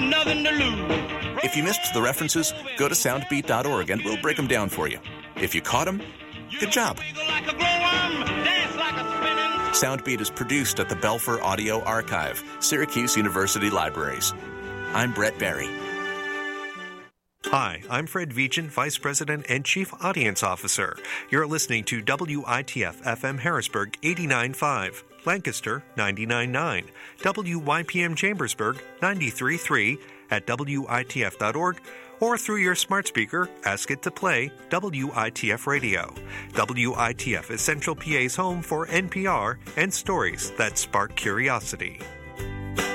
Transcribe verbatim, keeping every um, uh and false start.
nothing to lose. If you missed the references, go to soundbeat dot org and we'll break them down for you. If you caught them, good job. Soundbeat is produced at the Belfer Audio Archive, Syracuse University Libraries. I'm Brett Barry. Hi, I'm Fred Veachin, Vice President and Chief Audience Officer. You're listening to W I T F F M Harrisburg eighty-nine point five, Lancaster ninety-nine point nine, W Y P M Chambersburg ninety-three point three, at W I T F dot org, or through your smart speaker, ask it to play W I T F Radio. W I T F is Central P A's home for N P R and stories that spark curiosity.